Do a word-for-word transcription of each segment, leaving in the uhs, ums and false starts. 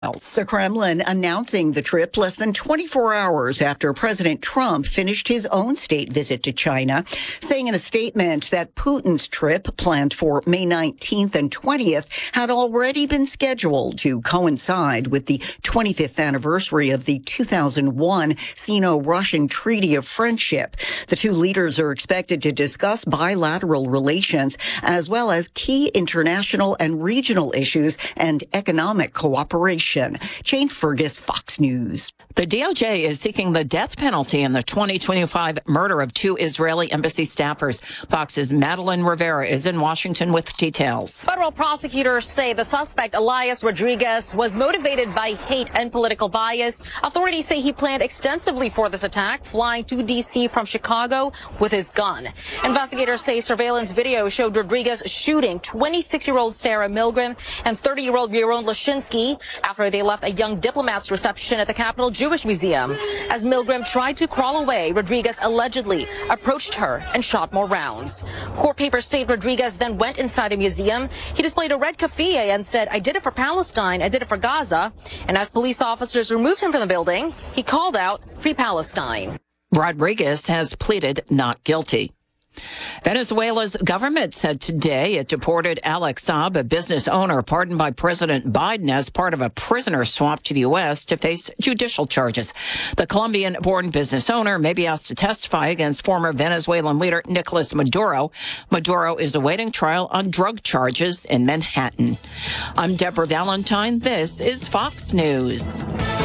The Kremlin announcing the trip less than twenty-four hours after President Trump finished his own state visit to China, saying in a statement that Putin's trip, planned for May nineteenth and twentieth, had already been scheduled to coincide with the twenty-fifth anniversary of the two thousand one Sino-Russian Treaty of Friendship. The two leaders are expected to discuss bilateral relations as well as key international and regional issues and economic cooperation. Jane Fergus, Fox News. The D O J is seeking the death penalty in the twenty twenty-five murder of two Israeli embassy staffers. Fox's Madeline Rivera is in Washington with details. Federal prosecutors say the suspect, Elias Rodriguez, was motivated by hate and political bias. Authorities say he planned extensively for this attack, flying to D C from Chicago with his gun. Investigators say surveillance video showed Rodriguez shooting twenty-six-year-old Sarah Milgram and thirty-year-old Yaron Lashinsky after they left a young diplomat's reception at the Capitol Jewish Museum. As Milgram tried to crawl away, Rodriguez allegedly approached her and shot more rounds. Court papers state Rodriguez then went inside the museum. He displayed a red keffiyeh and said, "I did it for Palestine, I did it for Gaza." And as police officers removed him from the building, he called out, "Free Palestine." Rodriguez has pleaded not guilty. Venezuela's government said today it deported Alex Saab, a business owner pardoned by President Biden as part of a prisoner swap to the U S to face judicial charges. The Colombian-born business owner may be asked to testify against former Venezuelan leader Nicolas Maduro. Maduro is awaiting trial on drug charges in Manhattan. I'm Deborah Valentine. This is Fox News.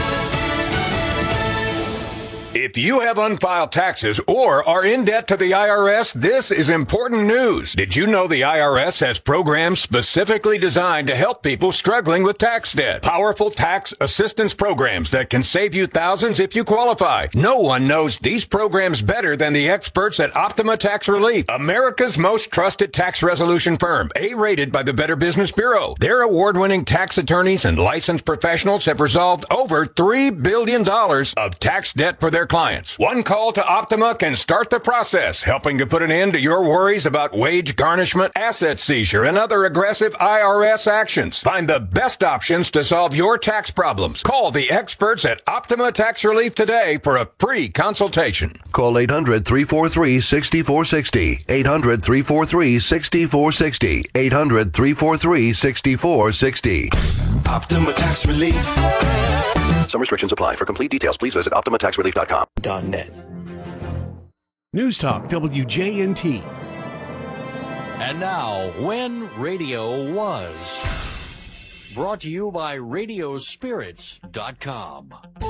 If you have unfiled taxes or are in debt to the I R S, this is important news. Did you know the I R S has programs specifically designed to help people struggling with tax debt? Powerful tax assistance programs that can save you thousands if you qualify. No one knows these programs better than the experts at Optima Tax Relief, America's most trusted tax resolution firm, A-rated by the Better Business Bureau. Their award-winning tax attorneys and licensed professionals have resolved over three billion dollars of tax debt for their clients. One call to Optima can start the process, helping to put an end to your worries about wage garnishment, asset seizure, and other aggressive I R S actions. Find the best options to solve your tax problems. Call the experts at Optima Tax Relief today for a free consultation. Call eight hundred, three four three, six four six zero. eight hundred, three four three, six four six zero. eight hundred, three four three, six four six zero. Optima Tax Relief. Some restrictions apply. For complete details, please visit optima tax relief dot com. .net. News Talk W J N T. And now, When Radio Was. Brought to you by radio spirits dot com.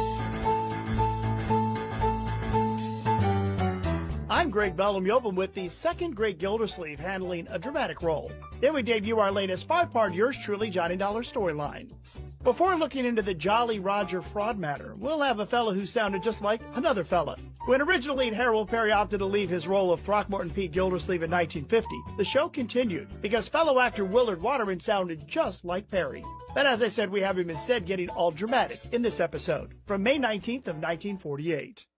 I'm Greg Bellum-Yobin with the second Great Gildersleeve handling a dramatic role. Then we debut our latest five-part Yours Truly Johnny Dollar storyline. Before looking into the Jolly Roger fraud matter, we'll have a fella who sounded just like another fella. When original lead Harold Perry opted to leave his role of Throckmorton Pete Gildersleeve in nineteen fifty, the show continued because fellow actor Willard Waterman sounded just like Perry. But as I said, we have him instead getting all dramatic in this episode from May nineteenth of nineteen forty-eight.